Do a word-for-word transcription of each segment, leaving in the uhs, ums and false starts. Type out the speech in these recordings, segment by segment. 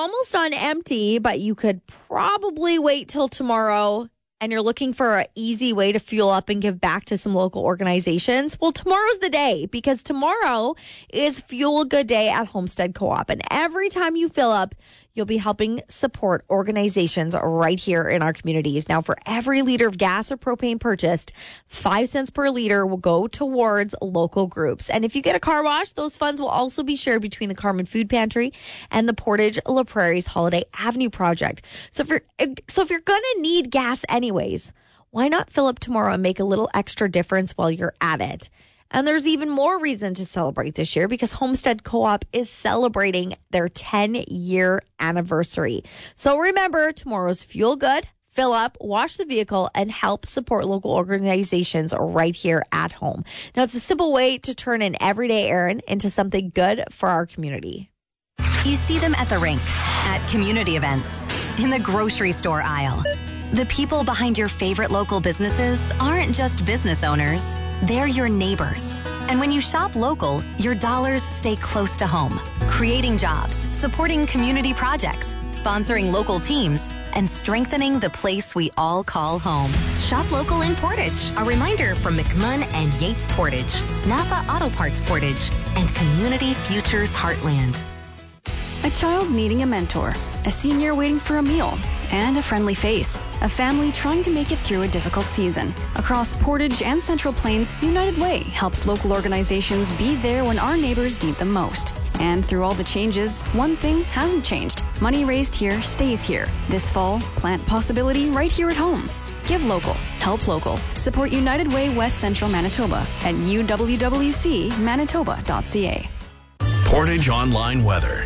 almost on empty, but you could probably wait till tomorrow and you're looking for an easy way to fuel up and give back to some local organizations, well, tomorrow's the day because tomorrow is Fuel Good Day at Homestead Co-op. And every time you fill up, you'll be helping support organizations right here in our communities. Now, for every liter of gas or propane purchased, five cents per liter will go towards local groups. And if you get a car wash, those funds will also be shared between the Carmen Food Pantry and the Portage La Prairie's Holiday Avenue project. So if you're, so if you're going to need gas anyways, why not fill up tomorrow and make a little extra difference while you're at it? And there's even more reason to celebrate this year because Homestead Co-op is celebrating their ten-year anniversary. So remember, tomorrow's Fuel Good, fill up, wash the vehicle, and help support local organizations right here at home. Now, it's a simple way to turn an everyday errand into something good for our community. You see them at the rink, at community events, in the grocery store aisle. The people behind your favorite local businesses aren't just business owners. They're your neighbors. And when you shop local, your dollars stay close to home, creating jobs, supporting community projects, sponsoring local teams, and strengthening the place we all call home. Shop local in Portage. A reminder from McMunn and Yates Portage, Napa Auto Parts Portage, and Community Futures Heartland. A child needing a mentor, a senior waiting for a meal, and a friendly face. A family trying to make it through a difficult season. Across Portage and Central Plains, United Way helps local organizations be there when our neighbors need them most. And through all the changes, one thing hasn't changed. Money raised here stays here. This fall, plant possibility right here at home. Give local. Help local. Support United Way West Central Manitoba at u w w c manitoba dot c a. Portage Online Weather.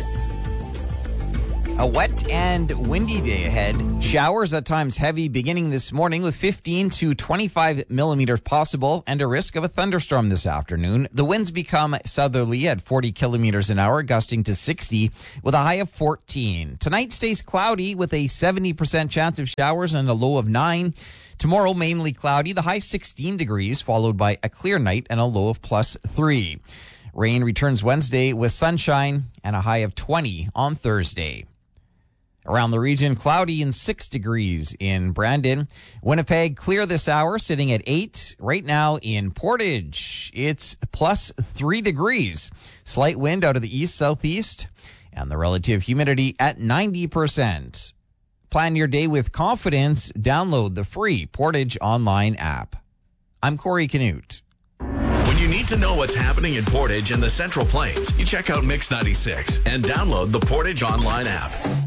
A wet and windy day ahead. Showers at times heavy beginning this morning with fifteen to twenty-five millimeters possible and a risk of a thunderstorm this afternoon. The winds become southerly at forty kilometers an hour, gusting to sixty with a high of fourteen. Tonight stays cloudy with a seventy percent chance of showers and a low of nine. Tomorrow, mainly cloudy, the high sixteen degrees, followed by a clear night and a low of plus three. Rain returns Wednesday with sunshine and a high of twenty on Thursday. Around the region, cloudy and six degrees in Brandon. Winnipeg, clear this hour, sitting at eight. Right now in Portage, it's plus three degrees. Slight wind out of the east-southeast, and the relative humidity at ninety percent. Plan your day with confidence. Download the free Portage Online app. I'm Corey Canute. When you need to know what's happening in Portage and the Central Plains, you check out Mix ninety-six and download the Portage Online app.